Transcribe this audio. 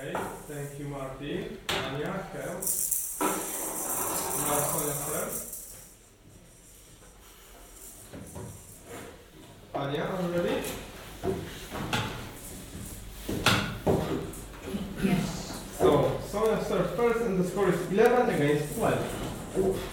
Okay, thank you, Martin. Ania, help. Now Sonia serves. Ania, are you ready? Yes. So, Sonia serves first and the score is 11 against 12.